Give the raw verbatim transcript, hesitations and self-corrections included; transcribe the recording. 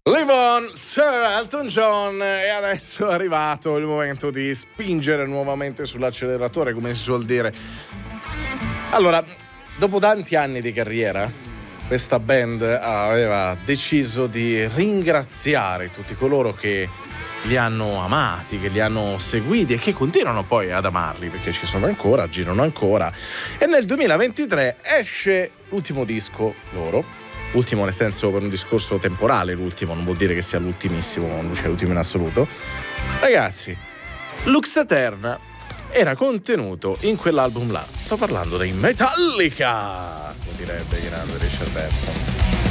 Live on, Sir Elton John, e adesso è arrivato il momento di spingere nuovamente sull'acceleratore, come si suol dire. Allora, dopo tanti anni di carriera, questa band aveva deciso di ringraziare tutti coloro che li hanno amati, che li hanno seguiti e che continuano poi ad amarli, perché ci sono ancora, girano ancora. E nel duemilaventitré esce l'ultimo disco loro. Ultimo nel senso per un discorso temporale, l'ultimo, non vuol dire che sia l'ultimissimo, non c'è l'ultimo in assoluto. Ragazzi, Lux Aeterna era contenuto in quell'album là. Sto parlando dei Metallica, come direbbe grande Richard Benson.